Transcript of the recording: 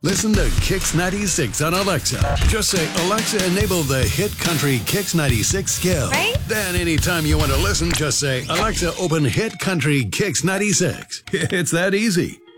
Listen to Kix 96 on Alexa. Just say, Alexa, enable the hit country Kix 96 skill. Right? Then anytime you want to listen, just say, Alexa, open hit country Kix 96. It's that easy.